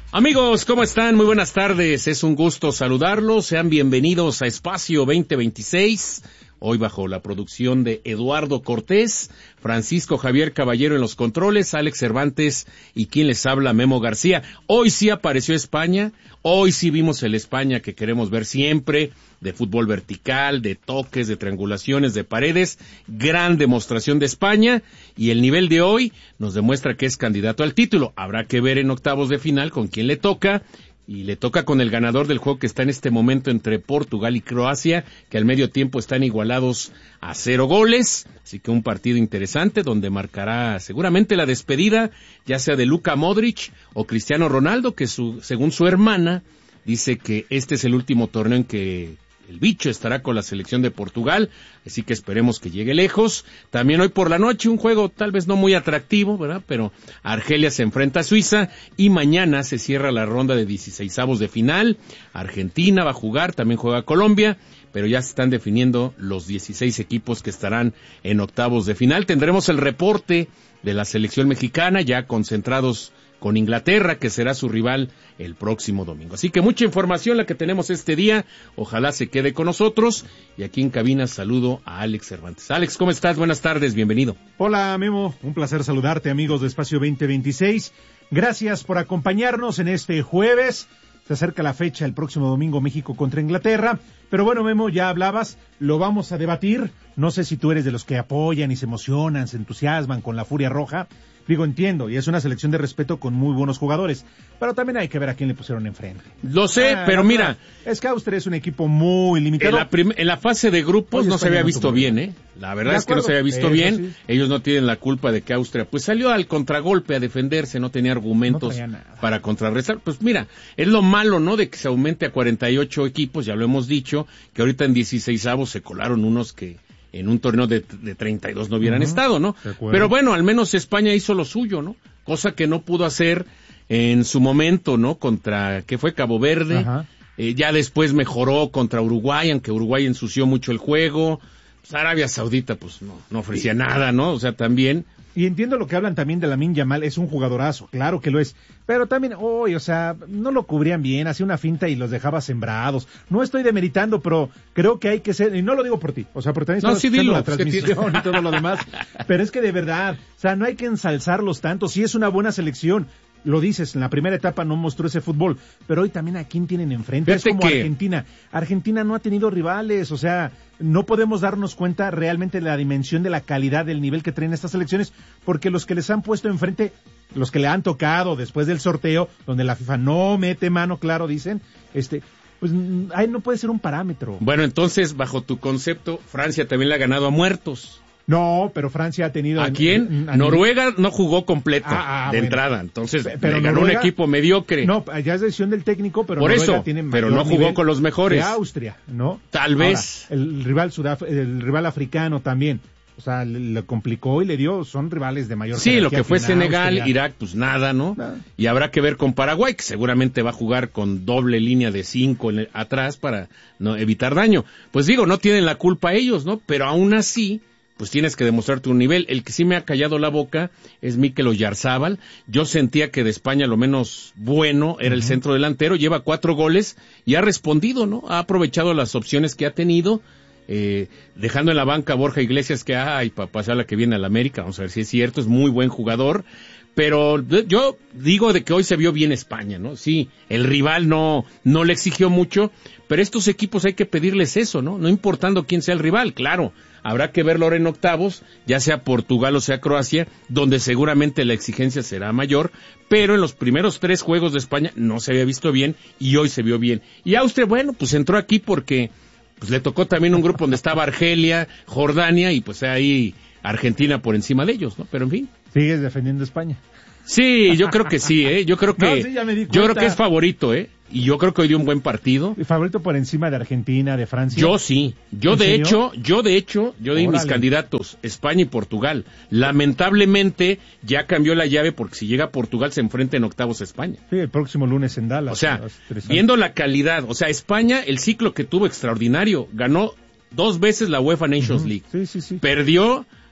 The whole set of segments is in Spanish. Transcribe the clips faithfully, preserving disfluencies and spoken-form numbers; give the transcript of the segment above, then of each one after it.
Amigos, ¿cómo están? Muy buenas tardes, es un gusto saludarlos, sean bienvenidos a Espacio veinte veintiséis, hoy bajo la producción de Eduardo Cortés, Francisco Javier Caballero en los controles, Alex Cervantes y quien les habla, Memo García. Hoy sí apareció España, hoy sí vimos el España que queremos ver siempre, de fútbol vertical, de toques, de triangulaciones, de paredes, gran demostración de España, y el nivel de hoy nos demuestra que es candidato al título. Habrá que ver en octavos de final con quién le toca, y le toca con el ganador del juego que está en este momento entre Portugal y Croacia, que al medio tiempo están igualados a cero goles, así que un partido interesante donde marcará seguramente la despedida, ya sea de Luka Modric o Cristiano Ronaldo, que su, según su hermana dice que este es el último torneo en que el bicho estará con la selección de Portugal, así que esperemos que llegue lejos. También hoy por la noche un juego tal vez no muy atractivo, ¿verdad? Pero Argelia se enfrenta a Suiza y mañana se cierra la ronda de dieciseisavos de final. Argentina va a jugar, también juega Colombia, pero ya se están definiendo los dieciséis equipos que estarán en octavos de final. Tendremos el reporte de la selección mexicana ya concentrados con Inglaterra, que será su rival el próximo domingo. Así que mucha información la que tenemos este día, ojalá se quede con nosotros, y aquí en cabina saludo a Alex Cervantes. Alex, ¿cómo estás? Buenas tardes, bienvenido. Hola, Memo, un placer saludarte, amigos de Espacio veinte veintiséis. Gracias por acompañarnos en este jueves. Se acerca la fecha, el próximo domingo, México contra Inglaterra. Pero bueno, Memo, ya hablabas, lo vamos a debatir. No sé si tú eres de los que apoyan y se emocionan, se entusiasman con la Furia Roja. Digo, entiendo, y es una selección de respeto con muy buenos jugadores, pero también hay que ver a quién le pusieron enfrente. Lo sé, ah, pero mira... Es que Austria es un equipo muy limitado. En la, prim- en la fase de grupos Oye, no se había visto bien, ¿eh? La verdad es que no se había visto bien. Sí. Ellos no tienen la culpa de que Austria pues salió al contragolpe a defenderse, no tenía argumentos no para contrarrestar. Pues mira, es lo malo, ¿no? De que se aumente a cuarenta y ocho equipos, ya lo hemos dicho, que ahorita en dieciseisavos se colaron unos que en un torneo de, de treinta y dos no hubieran uh-huh. estado, ¿no? Pero bueno, al menos España hizo lo suyo, ¿no? Cosa que no pudo hacer en su momento, ¿no? Contra, ¿qué fue? Cabo Verde. Uh-huh. Eh, ya después mejoró contra Uruguay, aunque Uruguay ensució mucho el juego. Pues Arabia Saudita, pues no, no ofrecía nada, ¿no? O sea, también... Y entiendo lo que hablan también de Lamine Yamal, es un jugadorazo, claro que lo es, pero también, hoy, oh, o sea, no lo cubrían bien, hacía una finta y los dejaba sembrados. No estoy demeritando, pero creo que hay que ser, y no lo digo por ti, o sea, porque también no, estoy sí, dilo, la transmisión y todo lo demás, pero es que de verdad, o sea, no hay que ensalzarlos tanto, sí es una buena selección. Lo dices, en la primera etapa no mostró ese fútbol, pero hoy también a quién tienen enfrente. Fíjate es como que... Argentina. Argentina no ha tenido rivales, o sea, no podemos darnos cuenta realmente de la dimensión de la calidad del nivel que traen estas selecciones, porque los que les han puesto enfrente, los que le han tocado después del sorteo, donde la FIFA no mete mano, claro, dicen, este, pues ahí no puede ser un parámetro. Bueno, entonces, bajo tu concepto, Francia también le ha ganado a muertos. No, pero Francia ha tenido... ¿A quién? En, en, Noruega no jugó completa ah, ah, de bueno. entrada, entonces pero le ganó Noruega, un equipo mediocre. No, ya es decisión del técnico, pero Por Noruega eso, tiene pero no jugó con los mejores. De Austria, ¿no? Tal vez. Ahora, el rival sudaf el rival africano también, o sea, le, le complicó y le dio, son rivales de mayor Sí, lo que fue Senegal, Austria. Irak, pues nada, ¿no? Nada. Y habrá que ver con Paraguay, que seguramente va a jugar con doble línea de cinco en el, atrás para no evitar daño. Pues digo, no tienen la culpa ellos, ¿no? Pero aún así... pues tienes que demostrar tu nivel. El que sí me ha callado la boca es Mikel Oyarzábal. Yo sentía que de España lo menos bueno era uh-huh. el centro delantero, lleva cuatro goles y ha respondido, ¿no? Ha aprovechado las opciones que ha tenido, eh, dejando en la banca a Borja Iglesias, que ay, papá, sea la que viene a la América, vamos a ver si es cierto, es muy buen jugador. Pero yo digo de que hoy se vio bien España, ¿no? Sí, el rival no, no le exigió mucho, pero estos equipos hay que pedirles eso, ¿no? No importando quién sea el rival, claro. Habrá que verlo ahora en octavos, ya sea Portugal o sea Croacia, donde seguramente la exigencia será mayor, pero en los primeros tres juegos de España no se había visto bien y hoy se vio bien. Y Austria, bueno, pues entró aquí porque pues le tocó también un grupo donde estaba Argelia, Jordania y pues ahí Argentina por encima de ellos, ¿no? Pero en fin. ¿Sigues defendiendo España? Sí, yo creo que sí, ¿eh? Yo creo que, no, sí, ya me di cuenta. Yo creo que es favorito, ¿eh? Y yo creo que hoy dio un buen partido. ¿Favorito por encima de Argentina, de Francia? Yo sí. Yo de serio? hecho, yo de hecho, yo di mis candidatos, España y Portugal. Lamentablemente, ya cambió la llave porque si llega Portugal se enfrenta en octavos a España. Sí, el próximo lunes en Dallas. O sea, viendo la calidad, o sea, España, el ciclo que tuvo extraordinario, ganó dos veces la UEFA Nations uh-huh. League. Sí, sí, sí. Perdió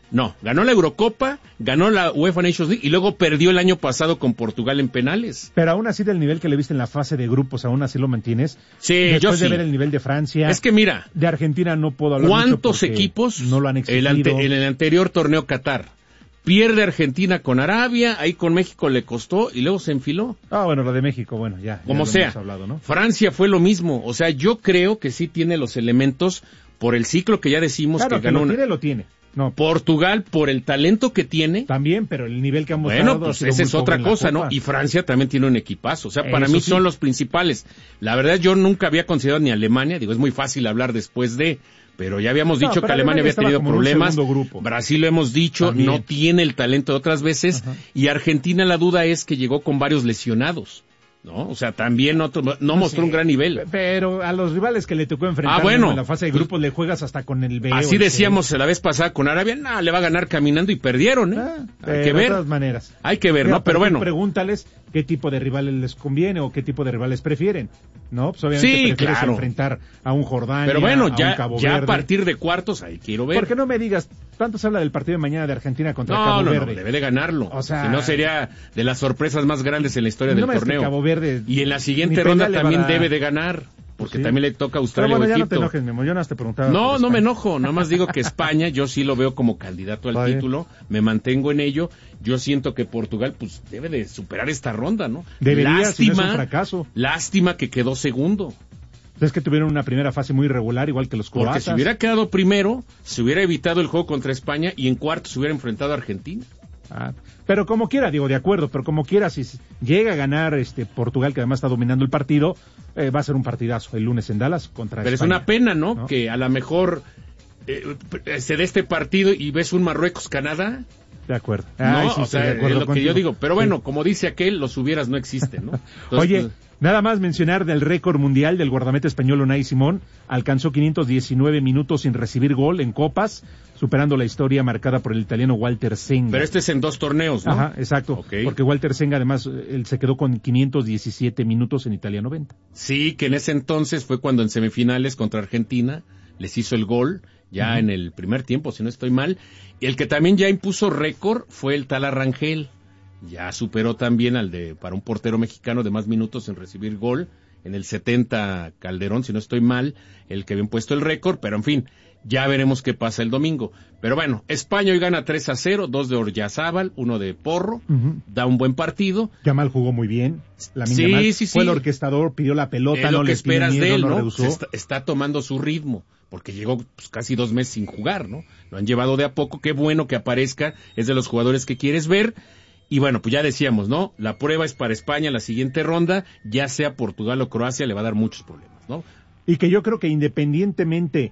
No, ganó la Eurocopa, ganó la UEFA Nations League y luego perdió el año pasado con Portugal en penales. Pero aún así del nivel que le viste en la fase de grupos, aún así lo mantienes. Sí, Después yo sí. de ver el nivel de Francia. Es que mira. De Argentina no puedo hablar ¿Cuántos equipos no lo han exigido? El ante, en el anterior torneo Qatar? Pierde Argentina con Arabia, ahí con México le costó y luego se enfiló. Ah, bueno, lo de México, bueno, ya. Como ya sea. Hablado, ¿no? Francia fue lo mismo. O sea, yo creo que sí tiene los elementos por el ciclo que ya decimos claro, que, que ganó. Lo una... tiene, lo tiene. No. Portugal, por el talento que tiene. También, pero el nivel que han mostrado. Bueno, pues esa es otra cosa, ¿no? Y Francia también tiene un equipazo. O sea, para Eso mí sí. son los principales. La verdad, yo nunca había considerado ni Alemania. Digo, es muy fácil hablar después de. Pero ya habíamos dicho no, que Alemania, Alemania había tenido problemas. Brasil lo hemos dicho, también. No tiene el talento de otras veces. Ajá. Y Argentina, la duda es que llegó con varios lesionados. ¿No? O sea, también otro, no, no mostró sí, un gran nivel. Pero a los rivales que le tocó enfrentar ah, bueno, en la fase de grupos le juegas hasta con el B. Así decíamos C. la vez pasada con Arabia, no, le va a ganar caminando y perdieron, ¿eh? Ah, hay que ver. De todas maneras. Hay que ver, Mira, ¿no? Pero bueno. Pregúntales qué tipo de rivales les conviene o qué tipo de rivales prefieren, ¿no? Pues obviamente sí, prefieres claro. enfrentar a un Jordania, pero bueno, ya, a un Cabo ya Verde. A partir de cuartos, ahí quiero ver. Porque no me digas, tanto se habla del partido de mañana de Argentina contra no, Cabo no, Verde. No, debe de ganarlo. O sea, si no sería de las sorpresas más grandes en la historia no del torneo. Cabo Verde, y en la siguiente ronda también debe de ganar. Porque sí. también le toca a Australia Pero bueno, o ya Egipto. no te enojes, Memo, yo no te preguntaba. No, no me enojo, nada más digo que España, yo sí lo veo como candidato al Vale. título, me mantengo en ello, yo siento que Portugal pues debe de superar esta ronda, ¿no? Debería, lástima, si no es un fracaso. Lástima que quedó segundo. Es que tuvieron una primera fase muy irregular, igual que los croatas. Porque si hubiera quedado primero, se hubiera evitado el juego contra España y en cuarto se hubiera enfrentado a Argentina. Ah, pero como quiera, digo, de acuerdo, pero como quiera, si llega a ganar este Portugal, que además está dominando el partido, eh, va a ser un partidazo el lunes en Dallas contra pero España. Pero es una pena, ¿no? ¿no? Que a lo mejor eh, se dé este partido y ves un Marruecos-Canadá. De acuerdo. Ay, no, sí, o sea, de acuerdo es lo contigo. que yo digo. Pero bueno, sí. como dice aquel, los hubieras no existen, ¿no? Entonces, Oye, pues, nada más mencionar del récord mundial del guardameta español Unai Simón, alcanzó quinientos diecinueve minutos sin recibir gol en copas, superando la historia marcada por el italiano Walter Senga. Pero este es en dos torneos, ¿no? Ajá, exacto. Okay. Porque Walter Senga además él se quedó con quinientos diecisiete minutos en Italia noventa. Sí, que en ese entonces fue cuando en semifinales contra Argentina les hizo el gol, ya uh-huh. en el primer tiempo, si no estoy mal. Y el que también ya impuso récord fue el tal Arrangel. Ya superó también al de, para un portero mexicano de más minutos sin recibir gol, en el setenta Calderón, si no estoy mal, el que había puesto el récord, pero en fin, ya veremos qué pasa el domingo. Pero bueno, España hoy gana tres a cero, dos de Oryazábal, uno de Porro, uh-huh. da un buen partido. Yamal jugó muy bien. La sí, Yamal sí, sí. Fue el orquestador, pidió la pelota, es no lo que le esperas miedo, de él, no, ¿no? rehusó. Está, está tomando su ritmo, porque llegó pues, casi dos meses sin jugar, ¿no? Lo han llevado de a poco, qué bueno que aparezca, es de los jugadores que quieres ver. Y bueno, pues ya decíamos, ¿no? La prueba es para España, la siguiente ronda, ya sea Portugal o Croacia, le va a dar muchos problemas, ¿no? Y que yo creo que independientemente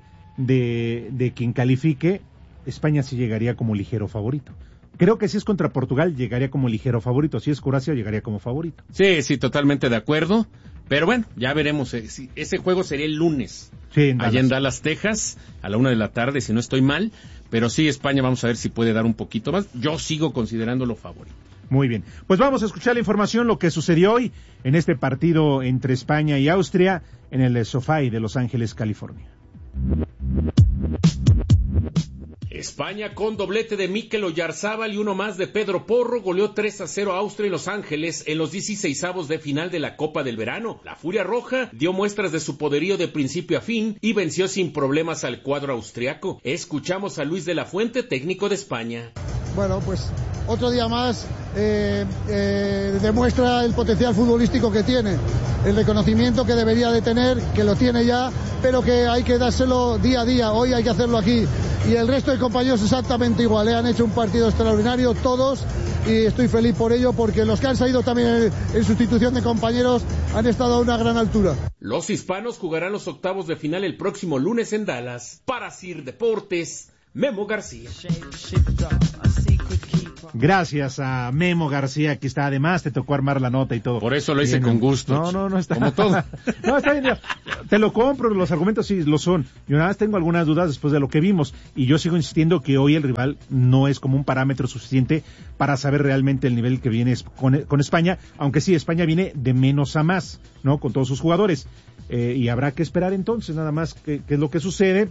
de, de quien califique, España sí llegaría como ligero favorito. Creo que si es contra Portugal, llegaría como ligero favorito. Si es Croacia, llegaría como favorito. Sí, sí, totalmente de acuerdo. Pero bueno, ya veremos. Ese juego sería el lunes. Sí, en Dallas. Allá en Dallas, Texas, a la una de la tarde, si no estoy mal. Pero sí, España, vamos a ver si puede dar un poquito más. Yo sigo considerándolo favorito. Muy bien. Pues vamos a escuchar la información, lo que sucedió hoy en este partido entre España y Austria en el SoFi de Los Ángeles, California. España con doblete de Mikel Oyarzábal y uno más de Pedro Porro goleó tres a cero a Austria y Los Ángeles en los dieciseisavos de final de la Copa del Verano. La Furia Roja dio muestras de su poderío de principio a fin y venció sin problemas al cuadro austriaco. Escuchamos a Luis de la Fuente, técnico de España. Bueno, pues otro día más eh, eh, demuestra el potencial futbolístico que tiene, el reconocimiento que debería de tener, que lo tiene ya, pero que hay que dárselo día a día. Hoy hay que hacerlo aquí. Y el resto de compañeros exactamente igual, ¿eh? Han hecho un partido extraordinario todos y estoy feliz por ello porque los que han salido también en, en sustitución de compañeros han estado a una gran altura. Los hispanos jugarán los octavos de final el próximo lunes en Dallas. Para Sir Deportes, Memo García. Gracias a Memo García, aquí está. Además, te tocó armar la nota y todo. Por eso lo hice bien, con gusto. No, no, no está. Como todo. No, está bien. Ya. Te lo compro, los argumentos sí lo son. Yo nada más tengo algunas dudas después de lo que vimos. Y yo sigo insistiendo que hoy el rival no es como un parámetro suficiente para saber realmente el nivel que viene con, con España. Aunque sí, España viene de menos a más, ¿no? Con todos sus jugadores. Eh, y habrá que esperar entonces nada más qué es lo que sucede.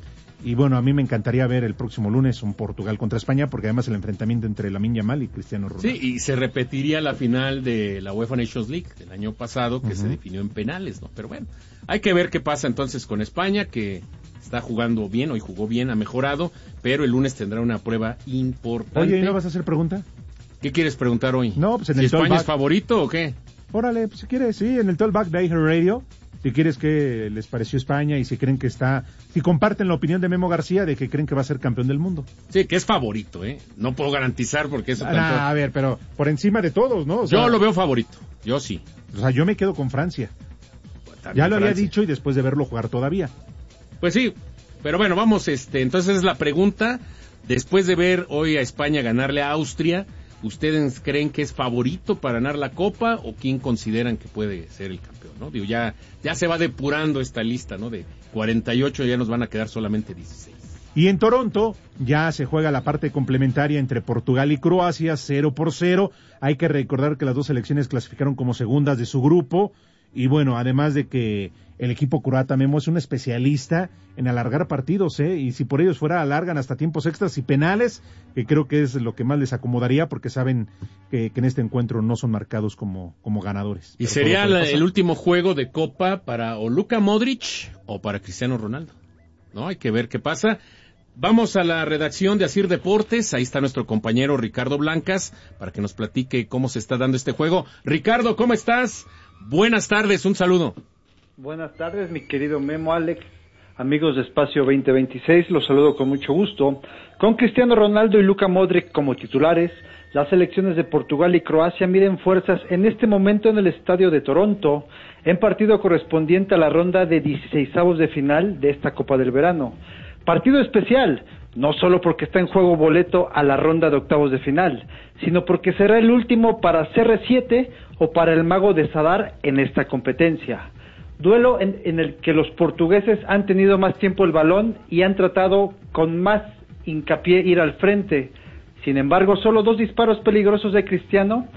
Y bueno, a mí me encantaría ver el próximo lunes un Portugal contra España, porque además el enfrentamiento entre Lamine Yamal y Cristiano Ronaldo. Sí, y se repetiría la final de la UEFA Nations League del año pasado, que uh-huh. se definió en penales, ¿no? Pero bueno, hay que ver qué pasa entonces con España, que está jugando bien, hoy jugó bien, ha mejorado, pero el lunes tendrá una prueba importante. Oye, ¿y no vas a hacer pregunta? ¿Qué quieres preguntar hoy? No, pues en ¿Si el España Talkback. ¿Es favorito o qué? Órale, pues si quieres, sí, en el Talkback de iHeartRadio. Si quieres que les pareció España y si creen que está, si comparten la opinión de Memo García de que creen que va a ser campeón del mundo. Sí, que es favorito, ¿eh? No puedo garantizar porque eso... Ah, tanto... A ver, pero por encima de todos, ¿no? O sea, yo lo veo favorito, yo sí. O sea, yo me quedo con Francia. Pues ya lo Francia. Había dicho y después de verlo jugar todavía. Pues sí, pero bueno, vamos, este, entonces la pregunta, después de ver hoy a España ganarle a Austria, ¿ustedes creen que es favorito para ganar la Copa o quién consideran que puede ser el campeón, ¿no? Digo, ya, ya se va depurando esta lista, ¿no? De cuarenta y ocho ya nos van a quedar solamente dieciséis. Y en Toronto ya se juega la parte complementaria entre Portugal y Croacia, cero por cero. Hay que recordar que las dos selecciones clasificaron como segundas de su grupo. Y bueno, además de que el equipo croata, Memo, es un especialista en alargar partidos, ¿eh? Y si por ellos fuera, alargan hasta tiempos extras y penales, que creo que es lo que más les acomodaría, porque saben que, que en este encuentro no son marcados como, como ganadores. Y sería la, el último juego de Copa para o Luka Modric o para Cristiano Ronaldo, ¿no? Hay que ver qué pasa. Vamos a la redacción de Asir Deportes, ahí está nuestro compañero Ricardo Blancas, para que nos platique cómo se está dando este juego. Ricardo, ¿cómo estás? Buenas tardes, un saludo. Buenas tardes, mi querido Memo, Alex, amigos de Espacio veinte veintiséis, los saludo con mucho gusto. Con Cristiano Ronaldo y Luka Modric como titulares, las selecciones de Portugal y Croacia miden fuerzas en este momento en el estadio de Toronto, en partido correspondiente a la ronda de dieciseisavos de final de esta Copa del Verano. Partido especial, no solo porque está en juego boleto a la ronda de octavos de final, sino porque será el último para C R siete o para el Mago de Sadar en esta competencia. Duelo en, en el que los portugueses han tenido más tiempo el balón y han tratado con más hincapié ir al frente. Sin embargo, solo dos disparos peligrosos de Cristiano.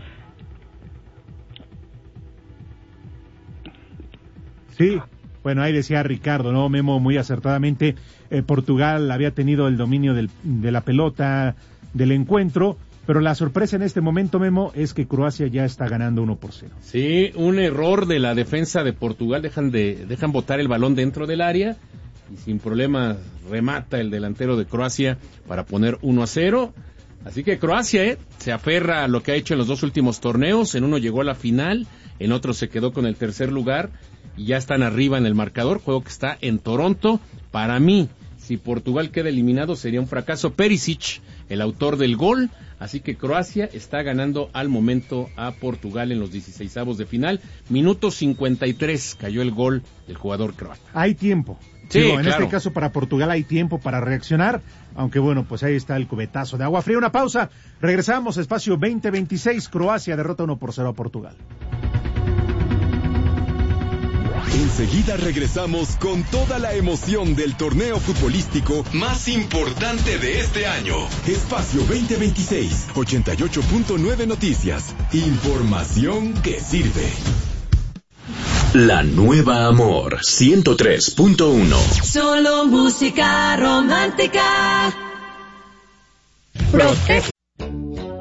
Sí, bueno, ahí decía Ricardo, ¿no? Memo muy acertadamente, eh, Portugal había tenido el dominio del, de la pelota, del encuentro, pero la sorpresa en este momento, Memo, es que Croacia ya está ganando uno por cero. Sí, un error de la defensa de Portugal, dejan de dejan botar el balón dentro del área y sin problema remata el delantero de Croacia para poner uno a cero. Así que Croacia eh, se aferra a lo que ha hecho en los dos últimos torneos, en uno llegó a la final, en otro se quedó con el tercer lugar y ya están arriba en el marcador, juego que está en Toronto. Para mí, si Portugal queda eliminado sería un fracaso. Perisic, el autor del gol, así que Croacia está ganando al momento a Portugal en los dieciseisavos de final. Minuto cincuenta y tres cayó el gol del jugador croata. Hay tiempo. Sí, Digo, en claro. este caso para Portugal hay tiempo para reaccionar, aunque bueno, pues ahí está el cubetazo de agua fría. Una pausa, regresamos a Espacio veinte veintiséis, Croacia derrota uno por cero a Portugal. Enseguida regresamos con toda la emoción del torneo futbolístico más importante de este año. Espacio veinte veintiséis, ochenta y ocho punto nueve Noticias. Información que sirve. La Nueva Amor, ciento tres punto uno. Solo música romántica. Protege